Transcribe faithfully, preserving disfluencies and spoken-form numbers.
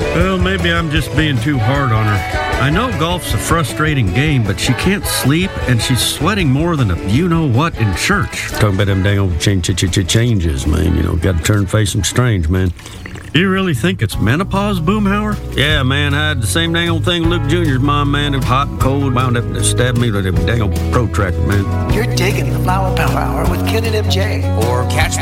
Well, maybe I'm just being too hard on her. I know golf's a frustrating game, but she can't sleep, and she's sweating more than a you-know-what in church. Talking about them dang old change, change, changes, man. You know, got to turn face them strange, man. Do you really think it's menopause, Boomhauer? Yeah, man, I had the same dang old thing with Luke Junior's mom, man. It was hot and cold, wound up and stabbed me with a dang old protractor, man. You're digging the Flower Power Hour with Ken and M J. Or catch